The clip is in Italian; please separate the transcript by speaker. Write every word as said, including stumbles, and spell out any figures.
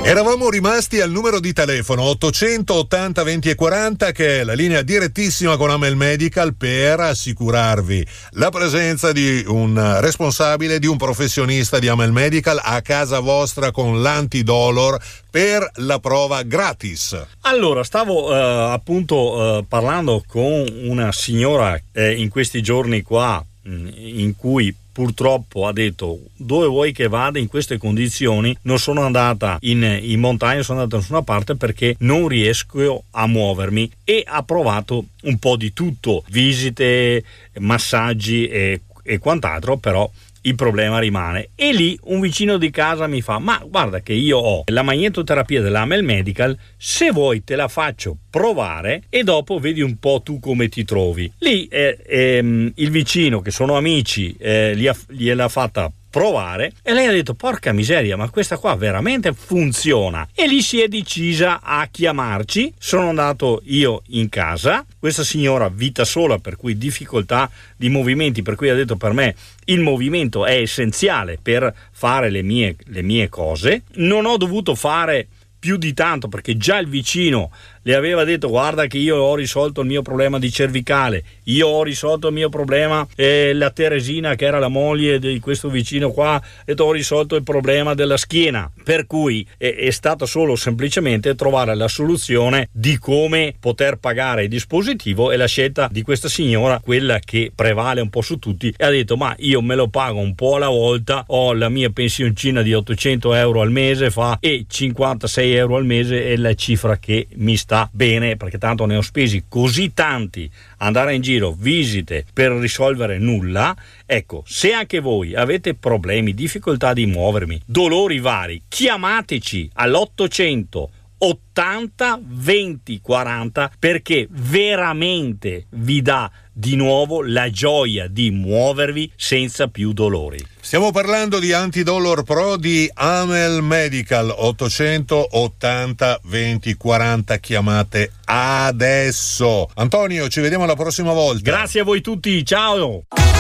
Speaker 1: Eravamo rimasti al numero di telefono ottocento ottanta venti e quaranta, che è la linea direttissima con Amel Medical, per assicurarvi la presenza di un responsabile, di un professionista di Amel Medical a casa vostra con l'antidolor per la prova gratis.
Speaker 2: Allora, stavo eh, appunto eh, parlando con una signora eh, in questi giorni qua mh, in cui purtroppo ha detto: dove vuoi che vada in queste condizioni? Non sono andata in, in montagna, non sono andata da nessuna parte perché non riesco a muovermi, e ha provato un po' di tutto, visite, massaggi e, e quant'altro, però il problema rimane. E lì un vicino di casa mi fa: ma guarda che io ho la magnetoterapia dell'Amel Medical, se vuoi te la faccio provare e dopo vedi un po' tu come ti trovi. Lì eh, ehm, il vicino, che sono amici, eh, gli ha, gliel'ha fatta provare e lei ha detto: porca miseria, ma questa qua veramente funziona. E lì si è decisa a chiamarci. Sono andato io in casa, questa signora vita sola, per cui difficoltà di movimenti, per cui ha detto: per me il movimento è essenziale per fare le mie, le mie cose. Non ho dovuto fare più di tanto perché già il vicino le aveva detto: guarda che io ho risolto il mio problema di cervicale, io ho risolto il mio problema, eh, la Teresina, che era la moglie di questo vicino qua, ha detto: ho risolto il problema della schiena. Per cui è, è stato solo semplicemente trovare la soluzione di come poter pagare il dispositivo, e la scelta di questa signora, quella che prevale un po' su tutti, e ha detto: ma io me lo pago un po' alla volta, ho la mia pensioncina di ottocento euro al mese fa, e cinquantasei euro al mese è la cifra che mi sta bene, perché tanto ne ho spesi così tanti, andare in giro, visite per risolvere nulla. Ecco, se anche voi avete problemi, difficoltà di muovermi, dolori vari, chiamateci all'ottocento ottanta venti quaranta, perché veramente vi dà di nuovo la gioia di muovervi senza più dolori.
Speaker 1: Stiamo parlando di Antidolor Pro di Amel Medical. Ottocento ottanta venti quaranta, chiamate adesso. Antonio, ci vediamo la prossima volta.
Speaker 2: Grazie a voi tutti, ciao.